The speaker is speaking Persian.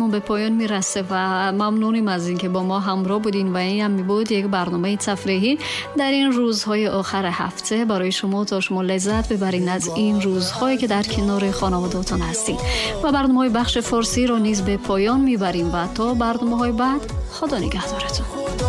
برنامه‌مون به پایان میرسه و ممنونیم از اینکه با ما همراه بودین و این هم میبود یک برنامه تفریحی در این روزهای آخر هفته برای شما تا شما لذت ببرین از این روزهایی که در کنار خانواده‌تون هستین و برنامه‌های بخش فارسی رو نیز به پایان میبریم و تا برنامه‌های بعد خدا نگهدارتون.